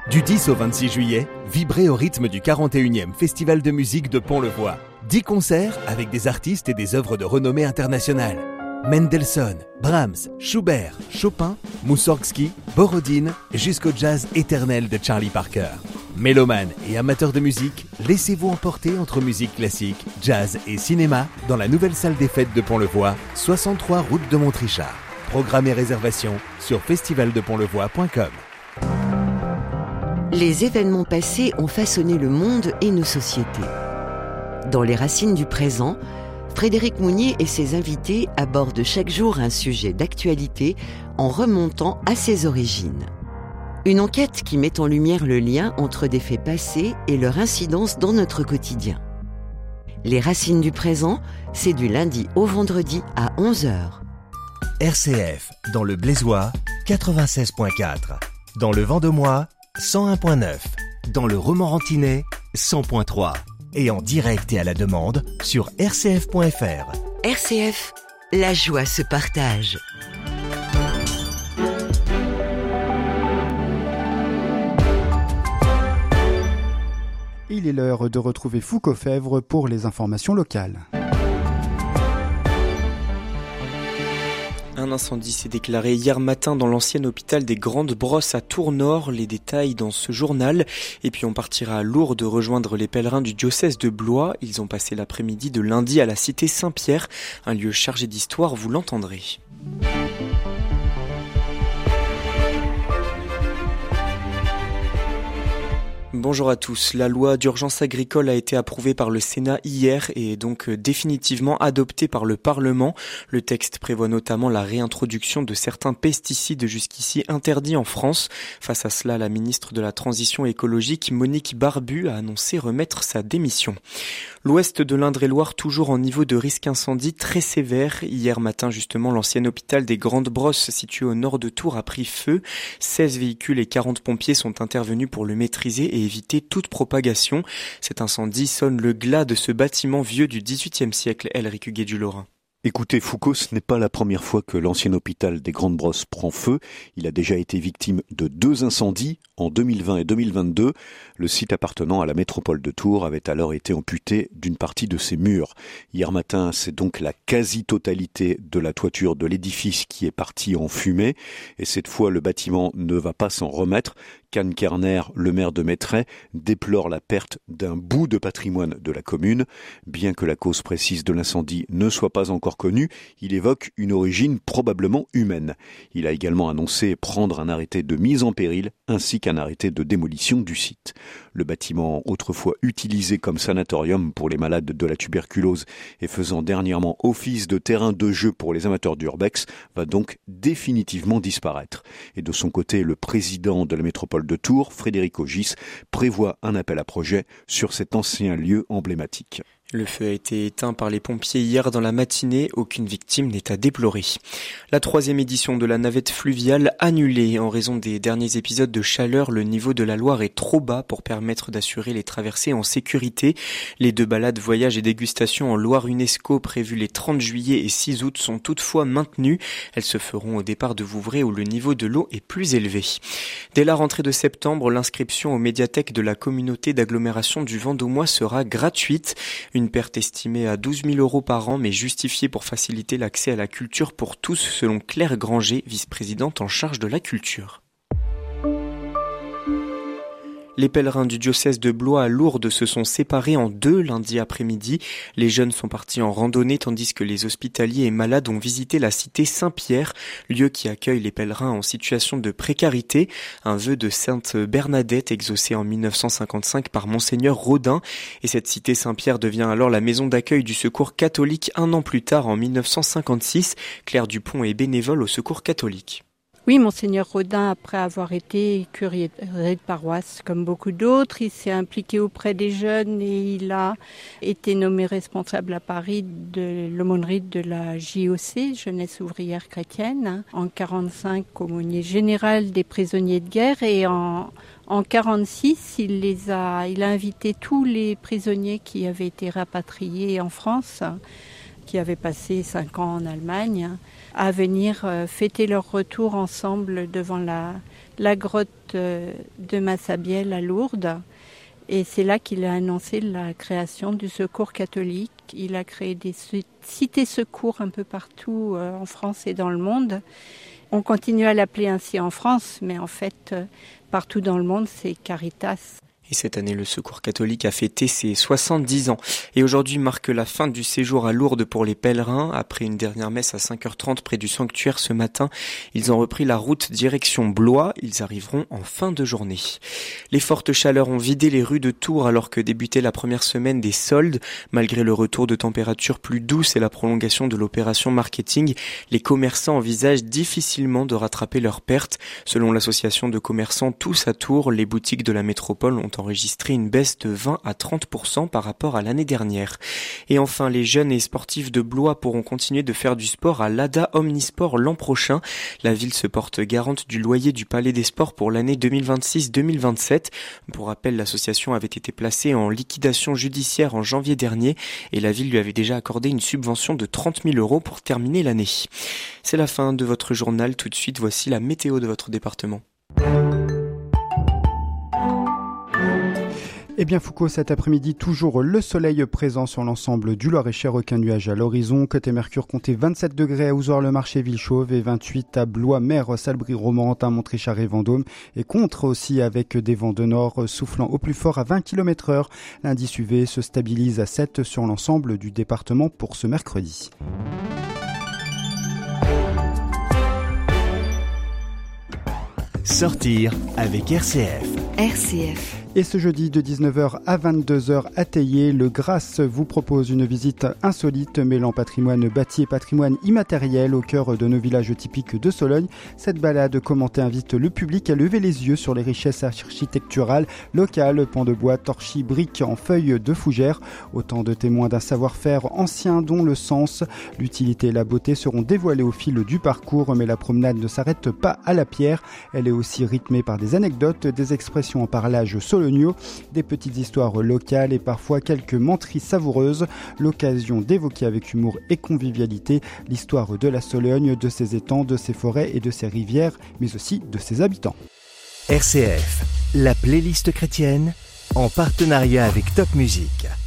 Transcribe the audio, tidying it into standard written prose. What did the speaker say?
Du 10 au 26 juillet, vibrez au rythme du 41e Festival de musique de Pont-le-Voix. 10 concerts avec des artistes et des œuvres de renommée internationale. Mendelssohn, Brahms, Schubert, Chopin, Moussorgsky, Borodine, jusqu'au jazz éternel de Charlie Parker. Mélomanes et amateurs de musique, laissez-vous emporter entre musique classique, jazz et cinéma dans la nouvelle salle des fêtes de Pont-le-Voix, 63 route de Montrichard. Programme et réservation sur festivaldepontlevoix.com. Les événements passés ont façonné le monde et nos sociétés. Dans Les Racines du présent, Frédéric Mounier et ses invités abordent chaque jour un sujet d'actualité en remontant à ses origines. Une enquête qui met en lumière le lien entre des faits passés et leur incidence dans notre quotidien. Les Racines du présent, c'est du lundi au vendredi à 11h. RCF, dans le Blésois, 96.4. Dans le Vendomois, 101.9. Dans le Romorantinais, 100.3. Et en direct et à la demande sur rcf.fr. RCF, la joie se partage. Il est l'heure de retrouver Foucault Fèvre pour les informations locales. Un incendie s'est déclaré hier matin dans l'ancien hôpital des Grandes Brosses à Tours-Nord. Les détails dans ce journal. Et puis on partira à Lourdes rejoindre les pèlerins du diocèse de Blois. Ils ont passé l'après-midi de lundi à la cité Saint-Pierre, un lieu chargé d'histoire, vous l'entendrez. Bonjour à tous. La loi d'urgence agricole a été approuvée par le Sénat hier et est donc définitivement adoptée par le Parlement. Le texte prévoit notamment la réintroduction de certains pesticides jusqu'ici interdits en France. Face à cela, la ministre de la Transition écologique, Monique Barbu, a annoncé remettre sa démission. L'ouest de l'Indre-et-Loire toujours en niveau de risque incendie très sévère. Hier matin, justement, l'ancien hôpital des Grandes Brosses, situé au nord de Tours, a pris feu. 16 véhicules et 40 pompiers sont intervenus pour le maîtriser et éviter toute propagation. Cet incendie sonne le glas de ce bâtiment vieux du XVIIIe siècle, Elric Huguet-du-Lorrain. Écoutez Foucault, ce n'est pas la première fois que l'ancien hôpital des Grandes Brosses prend feu. Il a déjà été victime de 2 incendies en 2020 et 2022. Le site appartenant à la métropole de Tours avait alors été amputé d'une partie de ses murs. Hier matin, c'est donc la quasi-totalité de la toiture de l'édifice qui est partie en fumée. Et cette fois, le bâtiment ne va pas s'en remettre. Can Kerner, le maire de Mettray, déplore la perte d'un bout de patrimoine de la commune. Bien que la cause précise de l'incendie ne soit pas encore connue, il évoque une origine probablement humaine. Il a également annoncé prendre un arrêté de mise en péril ainsi qu'un arrêté de démolition du site. Le bâtiment, autrefois utilisé comme sanatorium pour les malades de la tuberculose et faisant dernièrement office de terrain de jeu pour les amateurs d'urbex, va donc définitivement disparaître. Et de son côté, le président de la métropole de Tours, Frédéric Ogis, prévoit un appel à projet sur cet ancien lieu emblématique. Le feu a été éteint par les pompiers hier dans la matinée. Aucune victime n'est à déplorer. La 3e édition de la navette fluviale annulée. En raison des derniers épisodes de chaleur, le niveau de la Loire est trop bas pour permettre d'assurer les traversées en sécurité. Les 2 balades voyage et dégustation en Loire UNESCO prévues les 30 juillet et 6 août sont toutefois maintenues. Elles se feront au départ de Vouvray où le niveau de l'eau est plus élevé. Dès la rentrée de septembre, l'inscription aux médiathèques de la communauté d'agglomération du Vendomois sera gratuite. Une perte estimée à 12 000 € par an, mais justifiée pour faciliter l'accès à la culture pour tous, selon Claire Granger, vice-présidente en charge de la culture. Les pèlerins du diocèse de Blois à Lourdes se sont séparés en 2 lundi après-midi. Les jeunes sont partis en randonnée tandis que les hospitaliers et malades ont visité la cité Saint-Pierre, lieu qui accueille les pèlerins en situation de précarité. Un vœu de Sainte Bernadette exaucé en 1955 par Monseigneur Rodin. Et cette cité Saint-Pierre devient alors la maison d'accueil du Secours catholique 1 an plus tard en 1956. Claire Dupont est bénévole au Secours catholique. Oui, Monseigneur Rodin, après avoir été curé de paroisse comme beaucoup d'autres, il s'est impliqué auprès des jeunes et il a été nommé responsable à Paris de l'aumônerie de la JOC, Jeunesse ouvrière chrétienne, en 1945 aumônier général des prisonniers de guerre et en 1946, il a invité tous les prisonniers qui avaient été rapatriés en France, qui avaient passé 5 ans en Allemagne, à venir fêter leur retour ensemble devant la la grotte de Massabielle à Lourdes. Et c'est là qu'il a annoncé la création du Secours catholique. Il a créé des cités secours un peu partout en France et dans le monde. On continue à l'appeler ainsi en France, mais en fait, partout dans le monde, c'est Caritas. Et cette année, le Secours catholique a fêté ses 70 ans. Et aujourd'hui marque la fin du séjour à Lourdes pour les pèlerins. Après une dernière messe à 5h30 près du sanctuaire ce matin, ils ont repris la route direction Blois. Ils arriveront en fin de journée. Les fortes chaleurs ont vidé les rues de Tours alors que débutait la première semaine des soldes. Malgré le retour de températures plus douces et la prolongation de l'opération marketing, les commerçants envisagent difficilement de rattraper leurs pertes. Selon l'association de commerçants Tous à Tours, les boutiques de la métropole ont enregistré une baisse de 20 à 30% par rapport à l'année dernière. Et enfin, les jeunes et sportifs de Blois pourront continuer de faire du sport à l'ADA Omnisport l'an prochain. La ville se porte garante du loyer du Palais des Sports pour l'année 2026-2027. Pour rappel, l'association avait été placée en liquidation judiciaire en janvier dernier et la ville lui avait déjà accordé une subvention de 30 000 € pour terminer l'année. C'est la fin de votre journal. Tout de suite, voici la météo de votre département. Eh bien Foucault, cet après-midi, toujours le soleil présent sur l'ensemble du Loir-et-Cher, aucun nuage à l'horizon. Côté Mercure, comptez 27 degrés à Ouzouer-le-Marché, Villechauve et 28 à Blois, Mer, Salbris-Romorantin, Montrichard et Vendôme. Et contre aussi avec des vents de nord soufflant au plus fort à 20 km/h. L'indice UV se stabilise à 7 sur l'ensemble du département pour ce mercredi. Sortir avec RCF. RCF. Et ce jeudi de 19h à 22h à Théier, le Grasse vous propose une visite insolite mêlant patrimoine bâti et patrimoine immatériel au cœur de nos villages typiques de Sologne. Cette balade commentée invite le public à lever les yeux sur les richesses architecturales locales, pans de bois, torchis, briques en feuilles de fougères. Autant de témoins d'un savoir-faire ancien dont le sens, l'utilité et la beauté seront dévoilés au fil du parcours, mais la promenade ne s'arrête pas à la pierre. Elle est aussi rythmée par des anecdotes, des expressions en parlage solognois, des petites histoires locales et parfois quelques menteries savoureuses. L'occasion d'évoquer avec humour et convivialité l'histoire de la Sologne, de ses étangs, de ses forêts et de ses rivières, mais aussi de ses habitants. RCF, la playlist chrétienne, en partenariat avec Top Music.